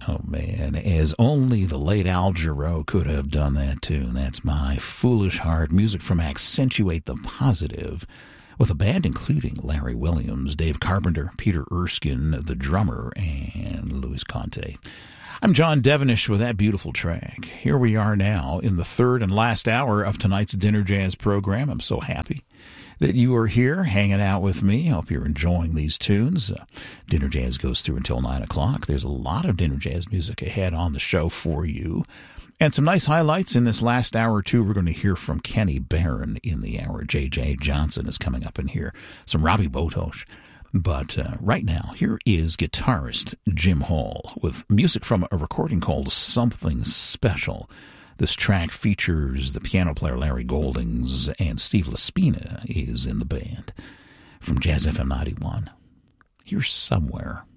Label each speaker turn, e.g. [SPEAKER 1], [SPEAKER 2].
[SPEAKER 1] Oh, man, as only the late Al Jarreau could have done that tune. That's My Foolish Heart, music from Accentuate the Positive, with a band including Larry Williams, Dave Carpenter, Peter Erskine, the drummer, and Louis Conte. I'm John Devenish with that beautiful track. Here we are now in the third and last hour of tonight's Dinner Jazz program. I'm so happy that you are here hanging out with me. I hope you're enjoying these tunes. Dinner Jazz goes through until 9 o'clock. There's a lot of Dinner Jazz music ahead on the show for you. And some nice highlights in this last hour or two. We're going to hear from Kenny Barron in the hour. J.J. Johnson is coming up in here. Some Robbie Botosh. But right now, here is guitarist Jim Hall with music from a recording called Something Special. This track features the piano player Larry Goldings, and Steve Laspina is in the band. From Jazz FM 91, here's Somewhere.